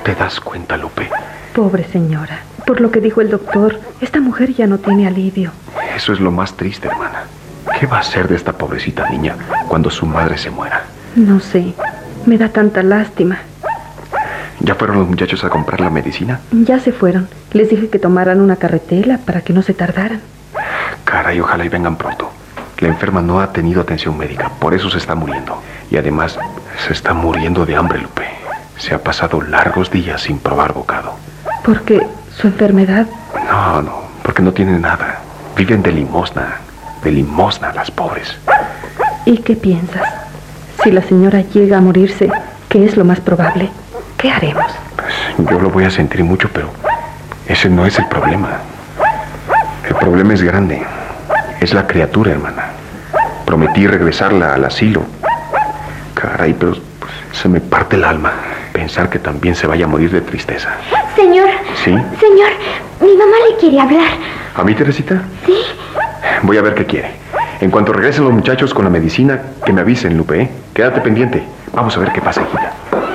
¿Te das cuenta, Lupe? Pobre señora. Por lo que dijo el doctor, esta mujer ya no tiene alivio. Eso es lo más triste, hermana. ¿Qué va a ser de esta pobrecita niña cuando su madre se muera? No sé. Me da tanta lástima. ¿Ya fueron los muchachos a comprar la medicina? Ya se fueron. Les dije que tomaran una carretela para que no se tardaran. Caray, ojalá y vengan pronto. La enferma no ha tenido atención médica, por eso se está muriendo. Y además, se está muriendo de hambre, Lupe. Se ha pasado largos días sin probar bocado. Porque su enfermedad... No, porque no tienen nada. Viven de limosna las pobres. ¿Y qué piensas? Si la señora llega a morirse, ¿qué es lo más probable? ¿Qué haremos? Pues yo lo voy a sentir mucho, pero ese no es el problema. El problema es grande. Es la criatura, hermana. Prometí regresarla al asilo. Caray, pero pues, se me parte el alma pensar que también se vaya a morir de tristeza. Señor. ¿Sí? Señor, mi mamá le quiere hablar. ¿A mí, Teresita? Sí. Voy a ver qué quiere. En cuanto regresen los muchachos con la medicina, que me avisen, Lupe, ¿eh? Quédate pendiente. Vamos a ver qué pasa, hijita.